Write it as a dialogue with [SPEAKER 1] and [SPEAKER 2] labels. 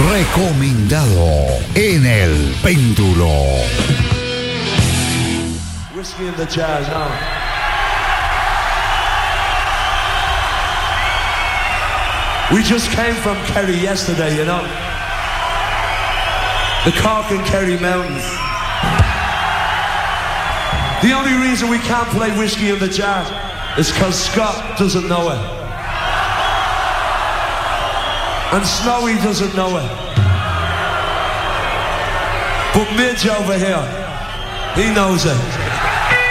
[SPEAKER 1] Recomendado en el péndulo.
[SPEAKER 2] Whiskey in the Jazz now. We just came from Kerry yesterday, you know. The Cork and Kerry Mountains. The only reason we can't play Whiskey in the Jazz is because Scott doesn't know it. And Snowy doesn't know it. But Midge over here, he knows it.